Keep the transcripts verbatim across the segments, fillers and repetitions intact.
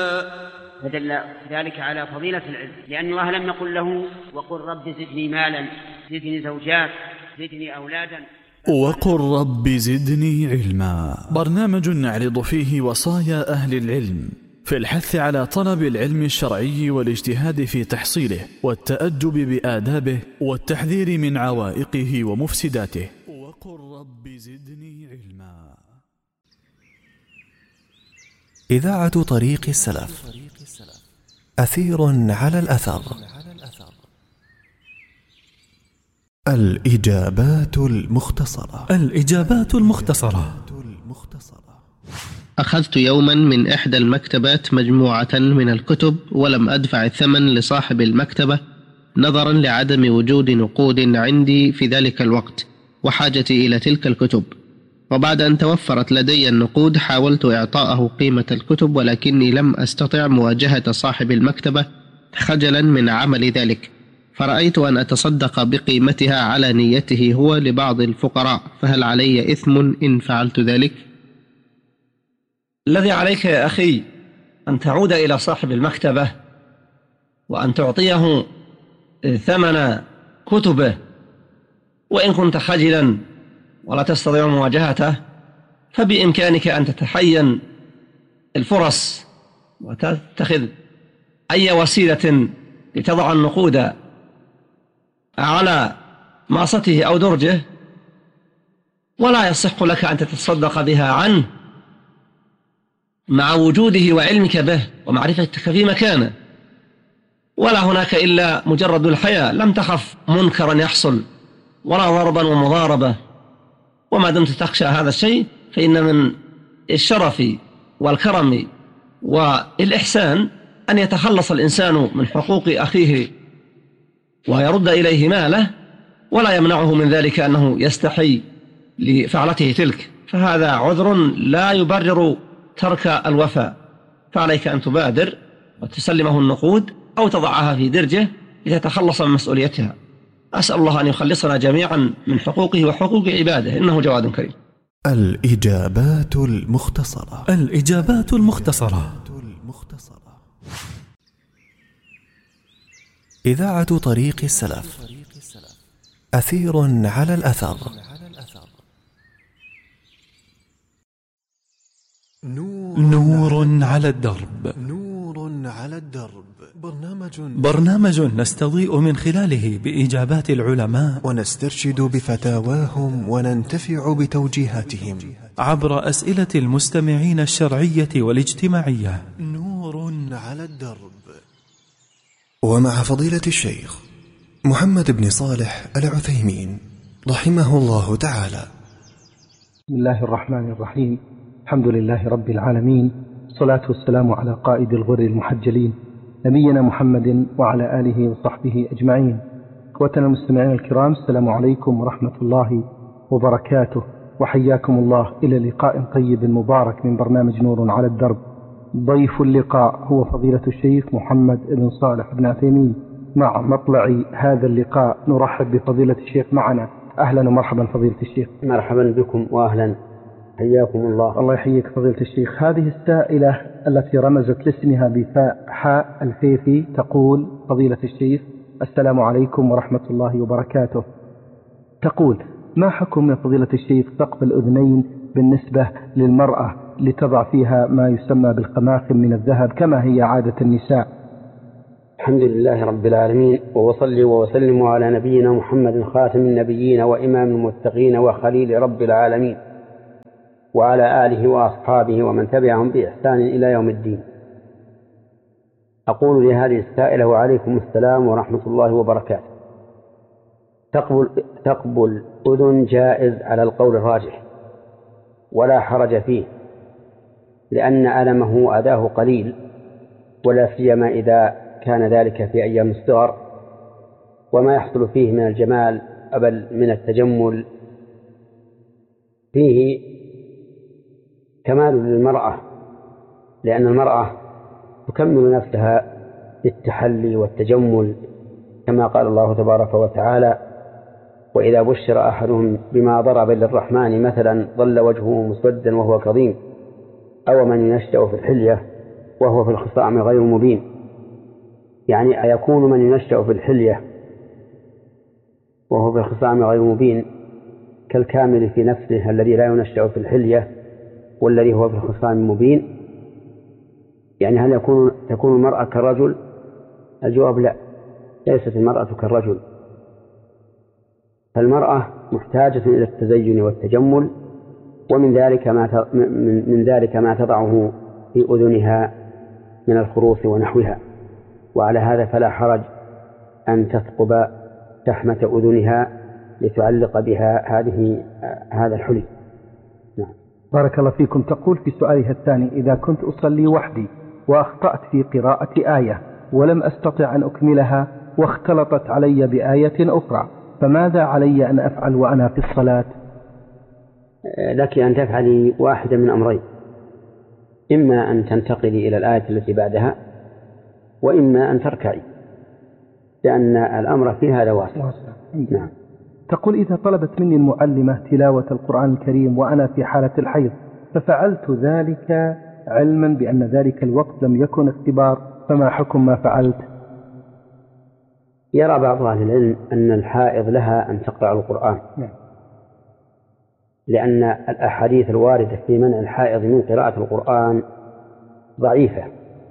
فدل ذلك على فضيلة العلم، لأن الله لم يقل له وقل رب زدني مالا، زدني زوجات، زدني أولادا. وقل رب زدني علما، برنامج نعرض فيه وصايا أهل العلم في الحث على طلب العلم الشرعي والاجتهاد في تحصيله والتأدب بآدابه والتحذير من عوائقه ومفسداته. وقل رب زدني علما. إذاعة طريق السلف، أثير على الأثر. الإجابات المختصرة. الإجابات المختصرة. أخذت يوما من إحدى المكتبات مجموعة من الكتب ولم أدفع الثمن لصاحب المكتبة نظرا لعدم وجود نقود عندي في ذلك الوقت وحاجتي إلى تلك الكتب. وبعد أن توفرت لدي النقود حاولت إعطاءه قيمة الكتب، ولكني لم أستطع مواجهة صاحب المكتبة خجلا من عمل ذلك، فرأيت أن أتصدق بقيمتها على نيته هو لبعض الفقراء، فهل علي إثم إن فعلت ذلك؟ الذي عليك يا أخي أن تعود إلى صاحب المكتبة وأن تعطيه ثمن كتبه، وإن كنت خجلا ولا تستطيع مواجهته فبإمكانك أن تتحين الفرص وتتخذ أي وسيلة لتضع النقود على ماصته أو درجه، ولا يصح لك أن تتصدق بها عنه مع وجوده وعلمك به ومعرفتك في مكانه، ولا هناك إلا مجرد الحياء، لم تخف منكرا يحصل ولا ضربا ومضاربة. وما دمت تخشى هذا الشيء فإن من الشرف والكرم والإحسان أن يتخلص الإنسان من حقوق أخيه ويرد إليه ماله، ولا يمنعه من ذلك أنه يستحي لفعلته تلك، فهذا عذر لا يبرر ترك الوفاء. فعليك أن تبادر وتسلمه النقود أو تضعها في درجه لتتخلص من مسؤوليتها. أسأل الله أن يخلصنا جميعا من حقوقه وحقوق عباده، إنه جواد كريم. الإجابات المختصرة. الإجابات المختصرة. إذاعة طريق السلف، أثير على الأثر. نور على الدرب. نور على الدرب. برنامج برنامج نستضيء من خلاله بإجابات العلماء ونسترشد بفتاواهم وننتفع بتوجيهاتهم عبر أسئلة المستمعين الشرعية والاجتماعية. نور على الدرب، ومع فضيلة الشيخ محمد بن صالح العثيمين رحمه الله تعالى. بسم الله الرحمن الرحيم. الحمد لله رب العالمين، الصلاة والسلام على قائد الغر المحجلين نبينا محمد وعلى آله وصحبه أجمعين. إخوتنا المستمعين الكرام، السلام عليكم ورحمة الله وبركاته، وحياكم الله إلى لقاء طيب مبارك من برنامج نور على الدرب. ضيف اللقاء هو فضيلة الشيخ محمد بن صالح بن عثيمين. مع مطلع هذا اللقاء نرحب بفضيلة الشيخ معنا. أهلا ومرحبا فضيلة الشيخ. مرحبا بكم وأهلا، حياكم الله. الله يحييك فضيلة الشيخ. هذه السائلة التي رمزت لاسمها بفاء حاء الفيفي تقول: فضيلة الشيخ السلام عليكم ورحمة الله وبركاته. تقول: ما حكم يا فضيلة الشيخ ثقب الأذنين بالنسبة للمرأة لتضع فيها ما يسمى بالقماخم من الذهب كما هي عادة النساء؟ الحمد لله رب العالمين، وصلي وسلم على نبينا محمد خاتم النبيين وإمام المتقين وخليل رب العالمين، وعلى آله وأصحابه ومن تبعهم بإحسان إلى يوم الدين. أقول لهذه السائلة: وعليكم السلام ورحمة الله وبركاته. تقبل, تقبل أذن جائز على القول الراجح ولا حرج فيه، لأن ألمه أداه قليل، ولا سيما إذا كان ذلك في أيام الصغر، وما يحصل فيه من الجمال بل من التجمل فيه كمال للمرأة، لأن المرأة تكمل نفسها بالتحلي والتجمل، كما قال الله تبارك وتعالى: وإذا بشر أحدهم بما ضرب للرحمن مثلا ظل وجهه مسودا وهو كظيم أو من ينشأ في الحلية وهو في الخصام غير مبين، يعني أيكون من ينشأ في الحلية وهو في الخصام غير مبين كالكامل في نفسه الذي لا ينشأ في الحلية والذي هو في الخصام مبين؟ يعني هل يكون تكون المرأة كالرجل؟ الجواب لا، ليست المرأة كالرجل، فالمرأة محتاجة إلى التزين والتجمل، ومن ذلك ما من ذلك ما تضعه في أذنها من الخروص ونحوها، وعلى هذا فلا حرج أن تثقب شحمة أذنها لتعلق بها هذه هذا الحلي. نعم. بارك الله فيكم. تقول في سؤالها الثاني: إذا كنت أصلي وحدي وأخطأت في قراءة آية ولم أستطع أن أكملها واختلطت علي بآية أخرى، فماذا علي أن أفعل وأنا في الصلاة؟ لك أن تفعلي واحدا من أمرين: إما أن تنتقلي إلى الآية التي بعدها، وإما أن تركعي، لأن الأمر في هذا واسع. نعم. تقول: إذا طلبت مني المعلمة تلاوة القرآن الكريم وأنا في حالة الحيض، ففعلت ذلك علما بأن ذلك الوقت لم يكن اختبار، فما حكم ما فعلت؟ يرى بعض أهل العلم أن الحائض لها أن تقرأ القرآن، لأن الأحاديث الواردة في منع الحائض من قراءة القرآن ضعيفة.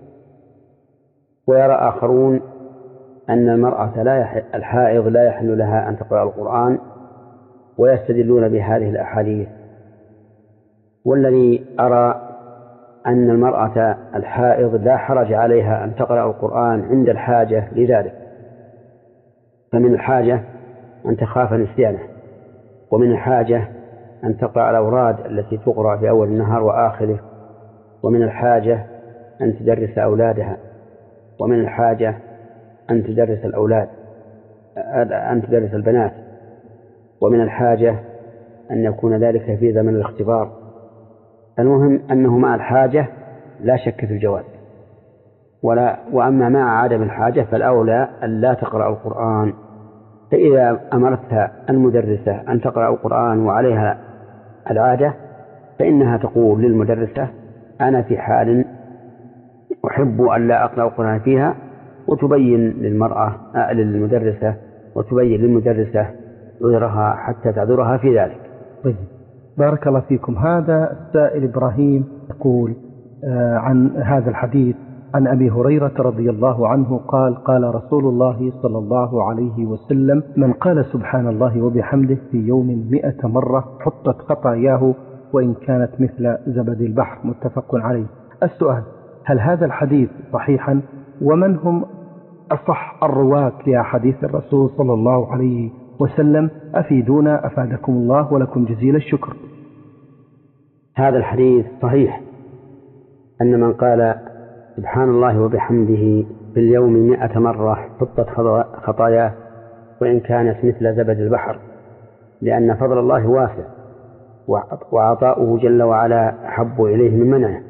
ويرى آخرون أن المرأة لا يحل الحائض لا يحل لها أن تقرأ القرآن، ويستدلون بهذه الأحاديث. والذي أرى أن المرأة الحائض لا حرج عليها أن تقرأ القرآن عند الحاجة لذلك، فمن الحاجة أن تخاف نسيانه، ومن الحاجة أن تقرأ الأوراد التي تقرأ في أول النهار وآخره، ومن الحاجة أن تدرس أولادها، ومن الحاجة أن تدرس الأولاد أن تدرس البنات، ومن الحاجة أن يكون ذلك في زمن الاختبار. المهم أنه مع الحاجة لا شك في الجواز، ولا وأما مع عدم الحاجة فالأولى أن لا تقرأ القرآن. فإذا أمرتها المدرسة أن تقرأ القرآن وعليها العادة، فإنها تقول للمدرسة: أنا في حال أحب أن لا أقرأ القرآن فيها، وتبين للمرأة للمدرسة وتبين للمدرسة عذرها حتى تعذرها في ذلك. طيب. بارك الله فيكم. هذا السائل إبراهيم يقول آه عن هذا الحديث عن أبي هريرة رضي الله عنه قال: قال رسول الله صلى الله عليه وسلم: من قال سبحان الله وبحمده في يوم مئة مرة حطت خطاياه وإن كانت مثل زبد البحر. متفق عليه. السؤال: هل هذا الحديث صحيحا؟ ومن هم أصح الرواة لأحاديث الرسول صلى الله عليه وسلم؟ أفيدونا أفادكم الله ولكم جزيل الشكر. هذا الحديث صحيح، أن من قال سبحان الله وبحمده في اليوم مئة مرة حطت خطاياه وإن كانت مثل زبد البحر، لأن فضل الله واسع وعطاؤه جل وعلا أحب إليه من منعه.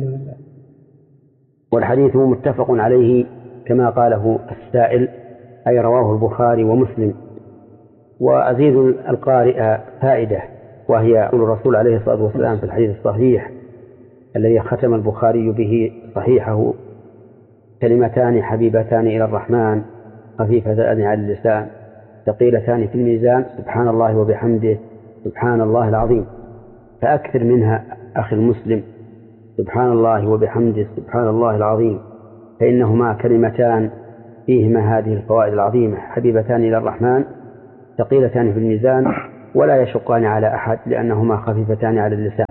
والحديث متفق عليه كما قاله السائل، أي رواه البخاري ومسلم. وأزيد القارئ فائدة، وهي قول الرسول عليه الصلاة والسلام في الحديث الصحيح الذي ختم البخاري به صحيحه: كلمتان حبيبتان إلى الرحمن خفيفتان على اللسان ثقيلتان في الميزان سبحان الله وبحمده سبحان الله العظيم. فأكثر منها أخي المسلم، سبحان الله وبحمده سبحان الله العظيم، فإنهما كلمتان فيهما هذه الفوائد العظيمة: حبيبتان إلى الرحمن ثقيلتان في الميزان ولا يشقان على أحد لأنهما خفيفتان على اللسان.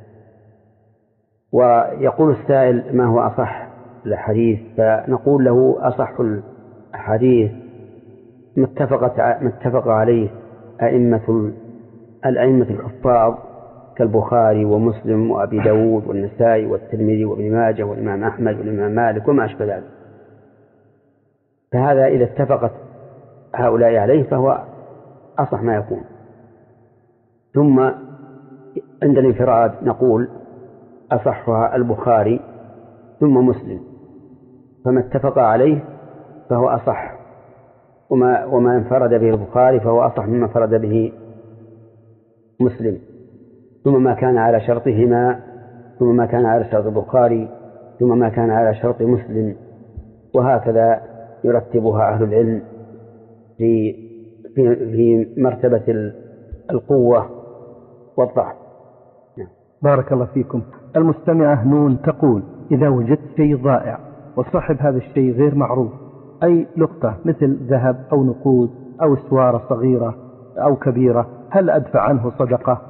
ويقول السائل: ما هو أصح الحديث؟ فنقول له: أصح الحديث متفق عليه أئمة الأئمة الحفاظ كالبخاري ومسلم وأبي داود والنسائي والترمذي وابن ماجه والإمام أحمد والإمام مالك وما أشبه ذلك. فهذا إذا اتفقت هؤلاء عليه فهو أصح ما يكون. ثم عند الانفراد نقول: أصحها البخاري ثم مسلم، فما اتفق عليه فهو أصح، وما, وما انفرد به البخاري فهو أصح مما انفرد به مسلم، ثم ما كان على شرطهما ثم ما كان على شرط البخاري ثم ما كان على شرط مسلم، وهكذا يرتبها أهل العلم في في في مرتبة القوة والضعف. بارك الله فيكم. المستمعة نون تقول: إذا وجدت شيء ضائع وصاحب هذا الشيء غير معروف، أي لقطة مثل ذهب أو نقود أو سوارة صغيرة أو كبيرة، هل أدفع عنه صدقة؟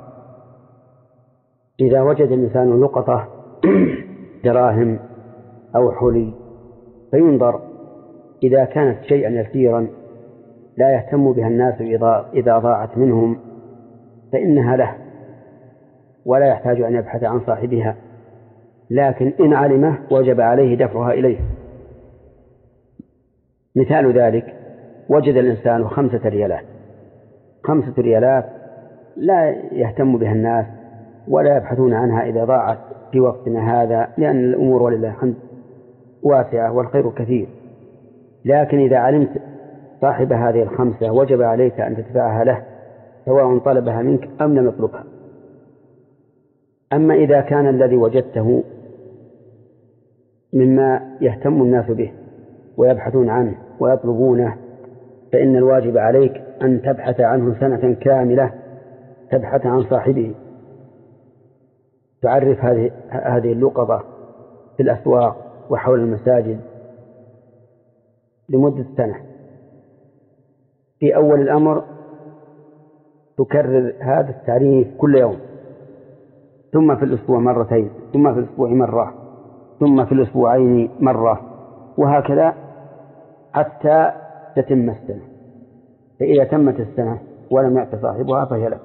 إذا وجد الإنسان لقطة دراهم أو حلي فينظر، إذا كانت شيئا يسيرا لا يهتم بها الناس إذا ضاعت منهم فإنها له ولا يحتاج أن يبحث عن صاحبها، لكن إن علمه وجب عليه دفعها إليه. مثال ذلك: وجد الإنسان خمسة ريالات خمسة ريالات لا يهتم بها الناس ولا يبحثون عنها إذا ضاعت في وقتنا هذا، لأن الأمور ولله الحمد واسعة والخير كثير. لكن إذا علمت صاحب هذه الخمسة وجب عليك أن تدفعها له سواء طلبها منك أم لم يطلبها. أما إذا كان الذي وجدته مما يهتم الناس به ويبحثون عنه ويطلبونه فإن الواجب عليك أن تبحث عنه سنة كاملة، تبحث عن صاحبه، تعرف هذه هذه اللقطة في الأسواق وحول المساجد لمدة سنة. في أول الأمر تكرر هذا التعريف كل يوم، ثم في الأسبوع مرتين، ثم في الأسبوع مرة، ثم في الأسبوعين مرة، وهكذا حتى تتم السنة. فإذا تمت السنة ولم يأت صاحبها فهي لك.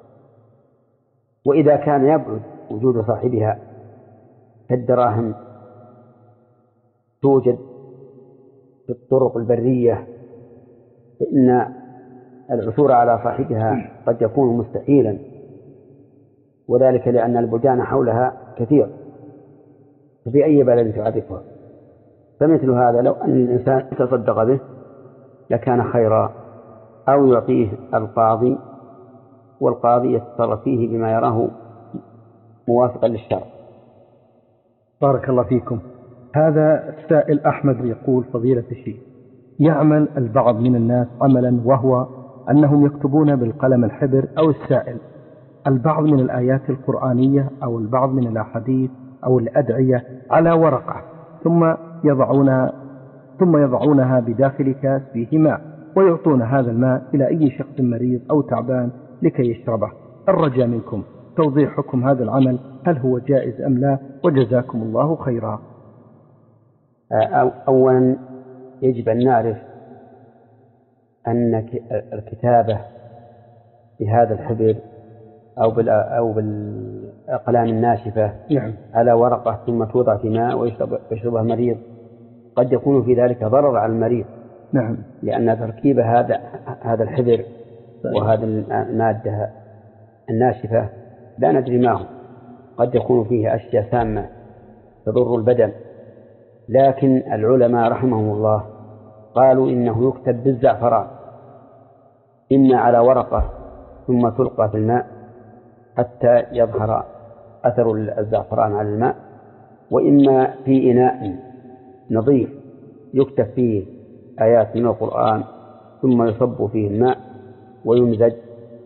وإذا كان يبعد وجود صاحبها كالدراهم توجد في الطرق البرية فإن العثور على صاحبها قد يكون مستحيلا، وذلك لأن البلدان حولها كثير، ففي أي بلد تعرفها. فمثل هذا لو أن الإنسان تصدق به لكان خيرا، أو يعطيه القاضي والقاضي يتصرف فيه بما يراه موافقا للشرع. بارك الله فيكم. هذا السائل أحمد يقول: فضيلة الشيخ، يعمل البعض من الناس عملا وهو أنهم يكتبون بالقلم الحبر أو السائل البعض من الآيات القرآنية أو البعض من الأحاديث أو الأدعية على ورقة، ثم يضعونها ثم يضعونها بداخل كاس فيه ماء، ويعطون هذا الماء إلى أي شخص مريض أو تعبان لكي يشربه. الرجاء منكم توضيح حكم هذا العمل، هل هو جائز أم لا؟ وجزاكم الله خيرا. أولا يجب أن نعرف أن الكتابة بهذا الحبر أو أو بالأقلام الناشفة نعم. على ورقة ثم توضع في ماء ويشربها المريض قد يكون في ذلك ضرر على المريض. نعم. لأن تركيب هذا هذا الحبر وهذه المادة الناشفة لا ندري ما هو، قد يكون فيه أشياء سامة تضر البدن. لكن العلماء رحمهم الله قالوا إنه يكتب بالزعفران، إما على ورقة ثم تلقى في الماء حتى يظهر أثر الزعفران على الماء، وإما في إناء نظيف يكتب فيه آيات من القرآن ثم يصب فيه الماء ويمزج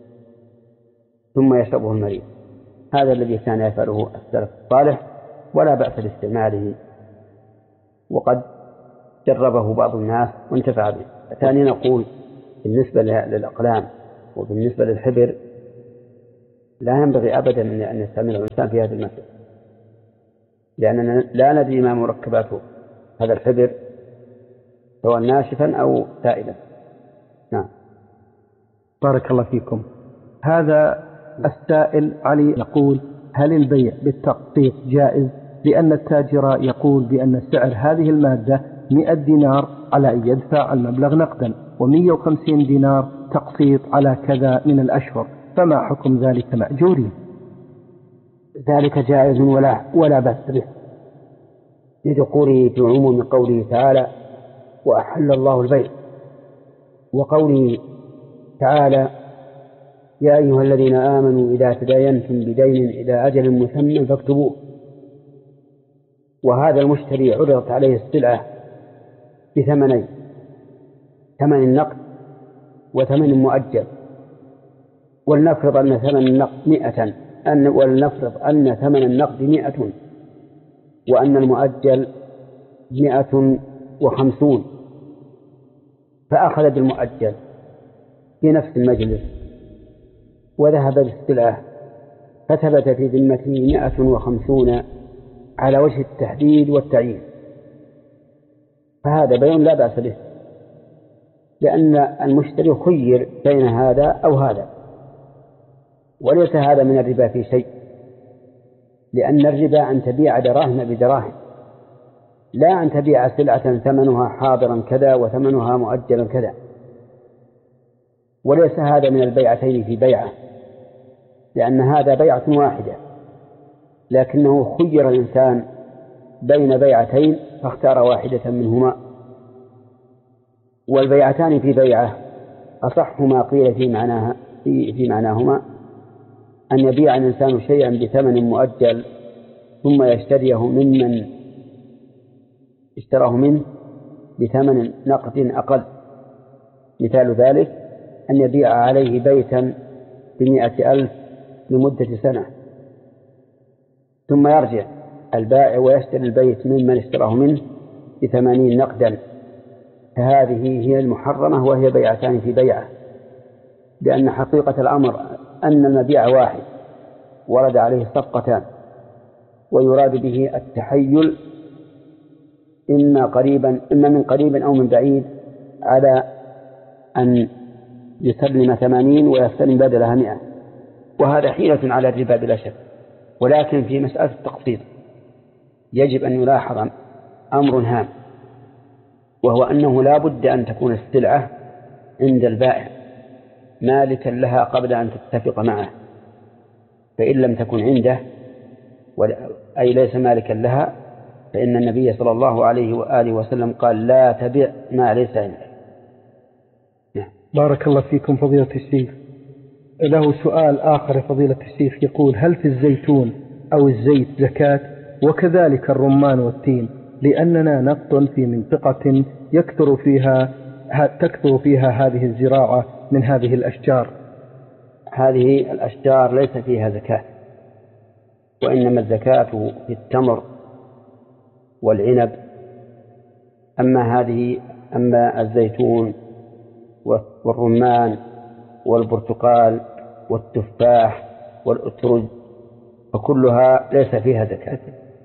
ثم يشربه المريض. هذا الذي كان يفعله السلف الصالح ولا بأس باستعماله، وقد جربه بعض الناس وانتفع به. ثانيا نقول بالنسبة للأقلام وبالنسبة للحبر لا ينبغي أبدا أن يستعمل الإنسان في هذه المسألة، لأننا لا ندري ما مركباته هذا الحبر سواء ناشفا أو سائلا. نعم. بارك الله فيكم. هذا السائل علي يقول: هل البيع بالتقسيط جائز؟ لأن التاجر يقول بأن سعر هذه المادة مئة دينار على أن يدفع المبلغ نقدا، ومئة وخمسين دينار تقسيط على كذا من الأشهر، فما حكم ذلك مأجورين؟ ذلك جائز ولا ولا بأس به، لدخوله في عموم قوله تعالى: وأحل الله البيع، وقوله تعالى: يا أيها الذين آمنوا إذا تداينتم بدين إلى أجل مسمى فاكتبوه. وهذا المشتري عرضت عليه السلعة بثمنين: ثمن النقد وثمن مؤجل. ولنفرض أن ثمن النقد مئة أن ولنفرض أن ثمن النقد مئة وأن المؤجل مئة وخمسون، فأخذ بالمؤجل في نفس المجلس وذهب بالسلعة فثبت في ذمته مئة وخمسون على وجه التحديد والتعيين، فهذا بيع لا بأس به، لأن المشتري خير بين هذا أو هذا، وليس هذا من الربا في شيء، لأن الربا أن تبيع دراهم بدراهم، لا أن تبيع سلعة ثمنها حاضرا كذا وثمنها مؤجلا كذا. وليس هذا من البيعتين في بيعة، لأن هذا بيعة واحدة، لكنه خير الإنسان بين بيعتين فاختار واحدة منهما. والبيعتان في بيعة أصح ما قيل في معناها في, في معناهما أن يبيع الإنسان شيئا بثمن مؤجل ثم يشتريه ممن اشتراه منه بثمن نقد أقل. مثال ذلك أن يبيع عليه بيتا بمئة ألف لمدة سنة، ثم يرجع البائع ويشتري البيت ممن اشتراه منه بثمانين نقدا، فهذه هي المحرمة، وهي بيعتان في بيعة، لأن حقيقة الأمر أن المبيع واحد ورد عليه صفقتان، ويراد به التحيل إما قريبا إما من قريب أو من بعيد على أن يسلم ثمانين ويستلم بدلها مئة، وهذا حيلة على الربا بلا شك. ولكن في مسألة التقسيط يجب أن يلاحظ أمر هام، وهو أنه لا بد أن تكون السلعة عند البائع مالكا لها قبل أن تتفق معه، فإن لم تكن عنده أي ليس مالكا لها فإن النبي صلى الله عليه وآله وسلم قال: لا تبيع ما ليس عندك. بارك الله فيكم فضيلة الشيخ. له سؤال آخر فضيلة الشيخ، يقول: هل في الزيتون أو الزيت زكاة؟ وكذلك الرمان والتين، لأننا نقطن في منطقة يكثر فيها تكثر فيها هذه الزراعة من هذه الأشجار. هذه الأشجار ليس فيها زكاة، وإنما الزكاة في التمر والعنب. أما هذه أما الزيتون والرمان والبرتقال والتفاح والأترج فكلها ليس فيها زكاة.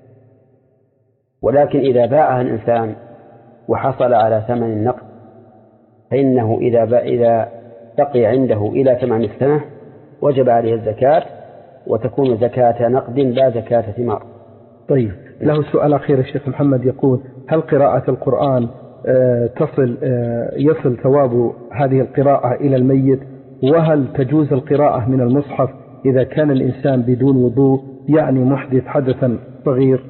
ولكن إذا باعها الإنسان وحصل على ثمن النقد فإنه إذا إذا بقي عنده إلى تمام السنة وجب عليه الزكاة، وتكون زكاة نقد لا زكاة ثمار. طيب، له سؤال أخير الشيخ محمد، يقول: هل قراءة القرآن تصل يصل ثواب هذه القراءة إلى الميت؟ وهل تجوز القراءة من المصحف إذا كان الإنسان بدون وضوء، يعني محدث حدثا صغير؟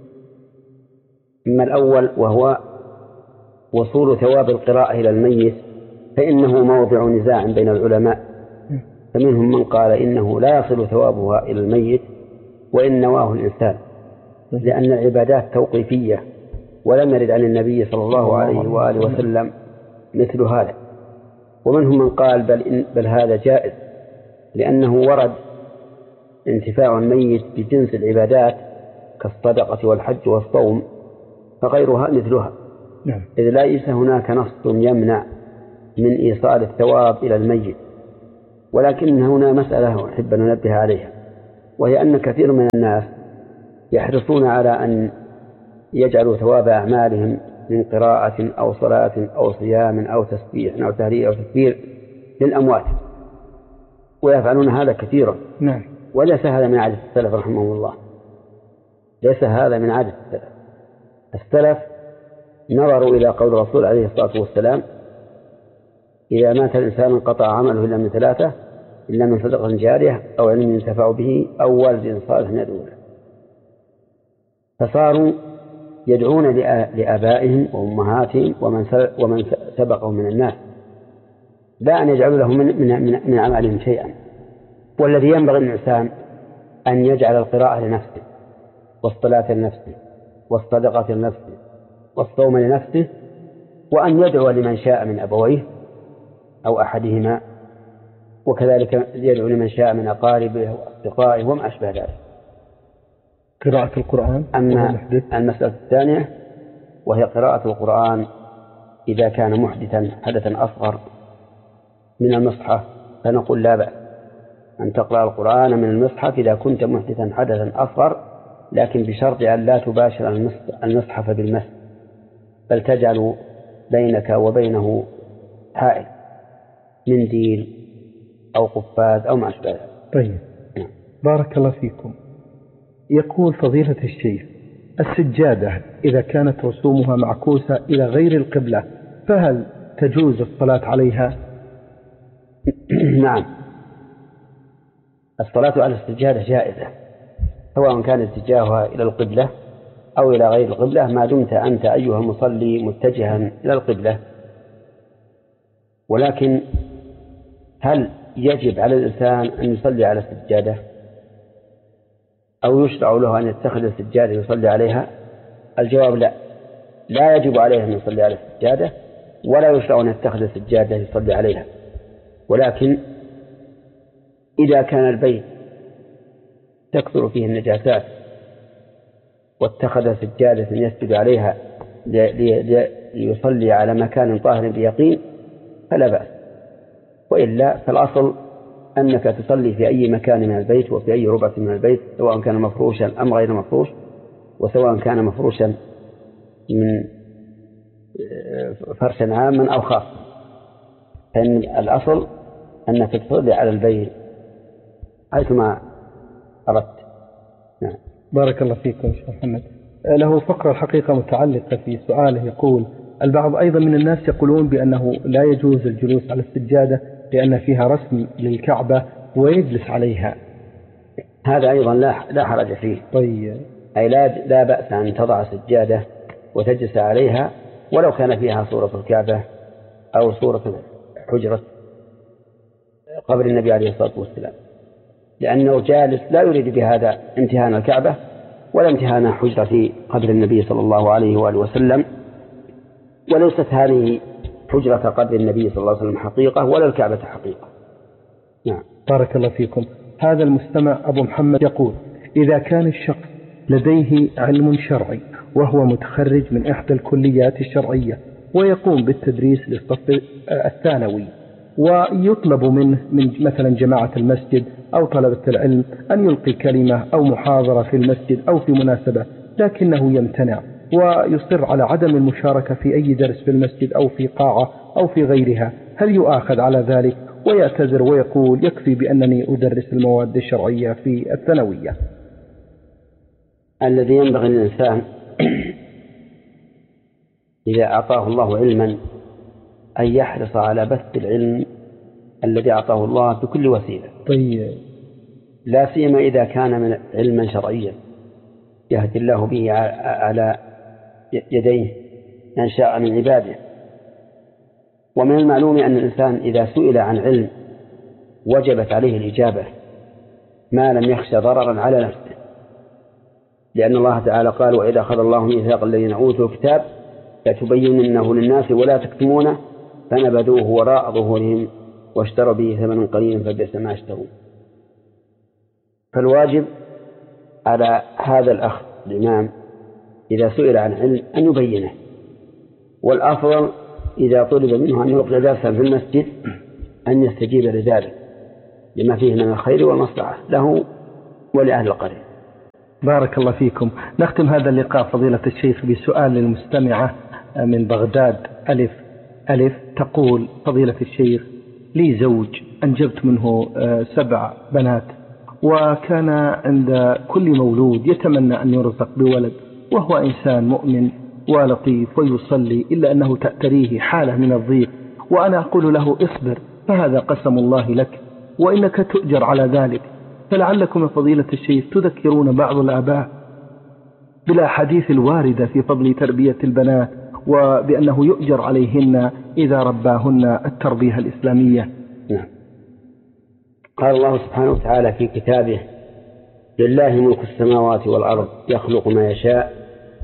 أما الأول وهو وصول ثواب القراءة إلى الميت فإنه موضع نزاع بين العلماء، فمنهم من قال إنه لا يصل ثوابها إلى الميت وإن نواه الإنسان، لأن العبادات توقيفية ولم يرد عن النبي صلى الله عليه وآله وسلم مثل هذا. ومنهم من قال بل, إن بل هذا جائز، لأنه ورد انتفاع الميت بجنس العبادات كالصدقة والحج والصوم، فغيرها مثلها، إذ ليس هناك نص يمنع من إيصال الثواب إلى الميت. ولكن هنا مسألة أحب أن ننبه عليها، وهي أن كثير من الناس يحرصون على أن يجعلوا ثواب أعمالهم من قراءة أو صلاة أو صيام أو تسبيح أو تهليل أو تكبير للأموات، ويفعلون هذا كثيرا. نعم. وليس هذا من عادة السلف رحمه الله، ليس هذا من عادة السلف. السلف نظروا إلى قول الرسول عليه الصلاة والسلام: إذا مات الإنسان انقطع عمله إلا من ثلاثة، إلا من صدقة جارية أو علم ينتفع به أو والد صالح يدعو له. فصاروا يدعون لآبائهم وأمهاتهم ومن سبقهم من الناس، لا أن يجعلوا لهم من, من, من, من عملهم شيئا. والذي ينبغي الإنسان أن يجعل القراءة لنفسه والصلاة لنفسه والصدقة لنفسه والصوم لنفسه، وأن يدعو لمن شاء من أبويه أو أحدهما، وكذلك يدعو لمن شاء من أقاربه وأصدقائه وما أشبه ذلك. قراءة القرآن. أما المسألة الثانية وهي قراءة القرآن إذا كان محدثا حدثا أصغر من المصحف فنقول لا بأس أن تقرأ القرآن من المصحف إذا كنت محدثا حدثا أصغر، لكن بشرط أن لا تباشر المصحف بالمس، بل تجعل بينك وبينه حائل منديل أو قفاز أو ما أشبه ذلك. طيب بارك الله فيكم. يقول فضيلة الشيخ السجادة إذا كانت رسومها معكوسة إلى غير القبلة فهل تجوز الصلاة عليها؟ نعم، الصلاة على السجادة جائزة سواء كان اتجاهها إلى القبلة أو إلى غير القبلة، ما دمت أنت أيها المصلي متجها إلى القبلة. ولكن هل يجب على الإنسان أن يصلي على السجادة أو يشرع له أن يتخذ السجادة يصلي عليها؟ الجواب لا، لا يجب عليه أن يصلي على السجادة ولا يشرع أن يتخذ السجادة يصلي عليها. ولكن إذا كان البيت تكثر فيه النجاسات واتخذ سجادة يسجد عليها ليصلي على مكان طاهر بيقين فلا بأس، وإلا فالأصل أنك تصلي في أي مكان من البيت وفي أي ربعة من البيت سواء كان مفروشا أم غير مفروش، وسواء كان مفروشا من فرشا عاما أو خاصا، فإن الأصل أنك تصلي على البيت حيثما أردت. نعم. بارك الله فيكم شيخ محمد. له فقرة الحقيقة متعلقة في سؤاله، يقول البعض أيضا من الناس يقولون بأنه لا يجوز الجلوس على السجادة لأن فيها رسم للكعبة ويجلس عليها. هذا أيضا لا لا حرج فيه. طيب. أي لا لا بأس أن تضع سجادة وتجلس عليها ولو كان فيها صورة الكعبة أو صورة حجرة قبر النبي عليه الصلاة والسلام، لأنه جالس لا يريد بهذا امتهان الكعبة ولا امتهان حجرة قبر النبي صلى الله عليه وآله وسلم، وليست هذه حجرة قبر النبي صلى الله عليه وسلم حقيقة ولا الكعبة حقيقة. نعم. بارك الله فيكم. هذا المستمع أبو محمد يقول إذا كان الشخص لديه علم شرعي وهو متخرج من إحدى الكليات الشرعية ويقوم بالتدريس للصف الثانوي، ويطلب منه من مثلا جماعة المسجد أو طلبة العلم أن يلقي كلمة أو محاضرة في المسجد أو في مناسبة، لكنه يمتنع ويصر على عدم المشاركة في أي درس في المسجد أو في قاعة أو في غيرها، هل يؤاخذ على ذلك ويعتذر ويقول يكفي بأنني أدرس المواد الشرعية في الثانوية؟ الذي ينبغي للإنسان إذا أعطاه الله علما أن يحرص على بث العلم الذي أعطاه الله بكل وسيلة. طيب. لا سيما إذا كان من علما شرعيا يهدي الله به على يديه من شاء من عباده. ومن المعلوم أن الإنسان إذا سئل عن علم وجبت عليه الإجابة ما لم يخشى ضررا على نفسه، لأن الله تعالى قال وإذا أخذ الله ميثاق الذين أوتوا الكتاب لتبيننه للناس ولا تكتمونه فنبذوه وراء ظهورهم واشتروا به ثمنا قليلا فبئس ما اشتروا. فالواجب على هذا الأخ الإمام إذا سئل عن علم أن يبينه، والأفضل إذا طلب منه أن يلقي درسا في المسجد أن يستجيب لذلك لما فيه من الخير والمصلحة له ولأهل القرية. بارك الله فيكم. نختم هذا اللقاء فضيلة الشيخ بسؤال للمستمعة من بغداد ألف ألف تقول فضيلة الشيخ لي زوج أنجبت منه سبع بنات، وكان عند كل مولود يتمنى أن يرزق بولد، وهو إنسان مؤمن ولطيف ويصلي، إلا أنه تأتريه حالة من الضيق، وأنا أقول له اصبر فهذا قسم الله لك وإنك تؤجر على ذلك. فلعلكم فضيلة الشيخ تذكرون بعض الآباء بالأحاديث الواردة في فضل تربية البنات وبأنه يؤجر عليهن إذا رباهن التربية الإسلامية. نعم. قال الله سبحانه وتعالى في كتابه لله ملك السماوات والأرض يخلق ما يشاء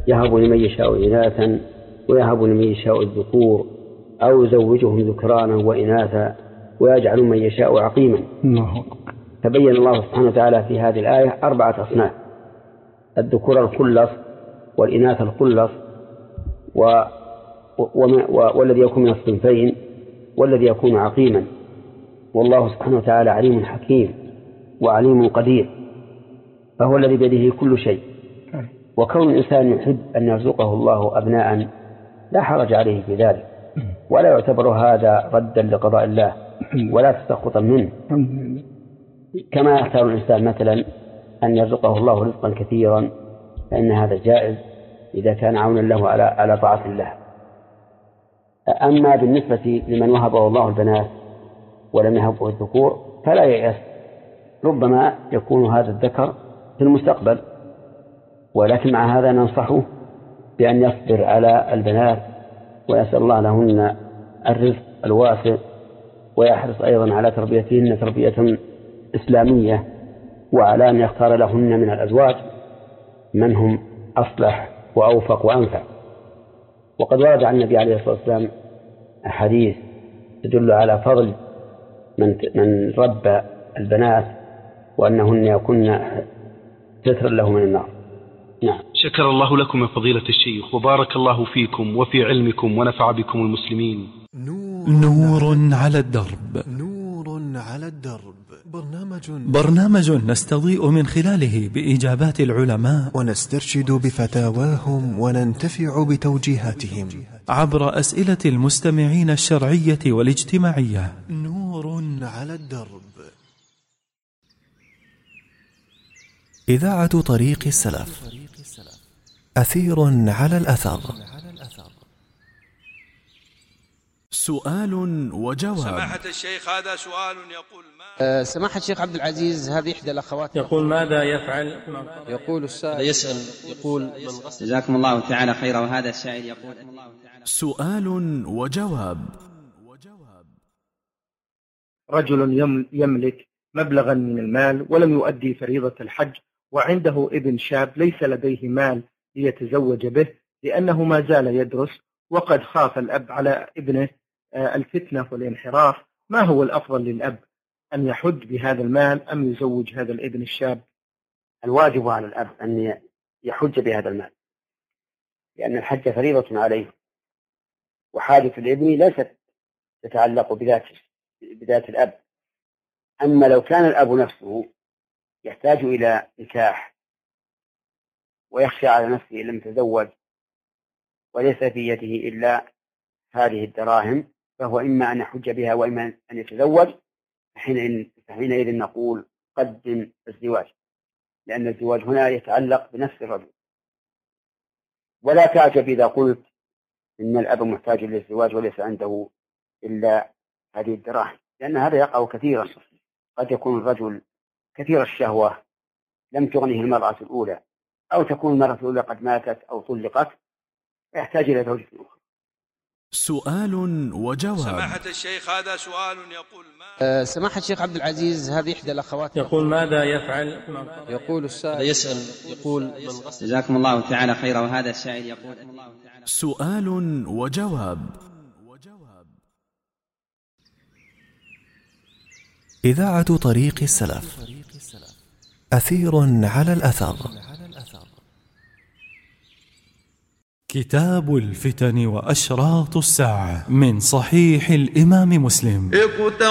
يهب لمن يشاء إناثا ويهب لمن يشاء الذكور أو يزوجهم ذكرانا وإناثا ويجعل من يشاء عقيما. تبين الله سبحانه وتعالى في هذه الآية أربعة أصناف: الذكور الخلص والإناث الخلص و... و... والذي يكون من الصنفين والذي يكون عقيما. والله سبحانه وتعالى عليم حكيم وعليم قدير، فهو الذي بيده كل شيء. وكون الإنسان يحب أن يرزقه الله أبناء لا حرج عليه في ذلك، ولا يعتبر هذا ردا لقضاء الله ولا تسخطا منه، كما يختار الإنسان مثلا أن يرزقه الله رزقا كثيرا، فإن هذا جائز إذا كان عونا له على على طاعة الله. أما بالنسبة لمن وهبه الله البنات ولم يهبه الذكور فلا ييأس، ربما يكون هذا الذكر في المستقبل، ولكن مع هذا ننصحه بأن يصبر على البنات ويسأل الله لهن الرزق الواسع، ويحرص أيضا على تربيتهن تربية إسلامية، وعلى أن يختار لهن من الأزواج من هم أصلح وأوفق وأنفع. وقد ورد عن النبي عليه الصلاة والسلام أحاديث تدل على فضل من من ربى البنات وأنهن يكون سترا له من النار. نعم. شكر الله لكم يا فضيلة الشيخ، وبارك الله فيكم وفي علمكم ونفع بكم المسلمين. نور على الدرب. نور على الدرب برنامج برنامج نستضيء من خلاله بإجابات العلماء ونسترشد بفتاواهم وننتفع بتوجيهاتهم عبر أسئلة المستمعين الشرعية والاجتماعية. نور على الدرب. إذاعة طريق السلف، أثير على الأثر. سؤال وجواب. سماحة الشيخ هذا سؤال يقول ما أه سماحة الشيخ عبد العزيز، هذه إحدى الأخوات يقول ماذا يفعل؟ يقول السائل يسأل يقول جزاكم الله تعالى خيرا. وهذا السائل يقول سؤال وجواب. رجل يملك مبلغا من المال ولم يؤدي فريضة الحج، وعنده ابن شاب ليس لديه مال ليتزوج به لأنه ما زال يدرس، وقد خاف الأب على ابنه الفتنة والانحراف. ما هو الأفضل للأب، أن يحج بهذا المال أم يزوج هذا الابن الشاب؟ الواجب على الأب أن يحج بهذا المال، لأن الحج فريضة عليه، وحاجة الابن ليست تتعلق بذات بذات الأب. أما لو كان الأب نفسه يحتاج إلى نكاح ويخشى على نفسه إن لم يتزوج وليس في يده إلا هذه الدراهم، فهو إما أن يحج بها وإما أن يتزوج. حينئذ نقول قدم الزواج، لأن الزواج هنا يتعلق بنفس الرجل. ولا تعجب إذا قلت إن الأب محتاج للزواج وليس عنده إلا هذه الدراهم، لأن هذا يقع كثيرا. قد يكون الرجل كثير الشهوة لم تغنه المرأة الأولى، أو تكون المرأة الأولى قد ماتت أو طلقت يحتاج إلى زوجة أخرى. سؤال وجواب. سماحة الشيخ هذا سؤال يقول ما أه سماحة الشيخ عبد العزيز، هذه إحدى الأخوات يقول ماذا يفعل؟ يقول السائل يسأل يقول جزاكم الله تعالى خيرا. وهذا السائل يقول سؤال وجواب. إذاعة طريق السلف، أثير على الأثر. كتاب الفتن وأشراط الساعة من صحيح الإمام مسلم.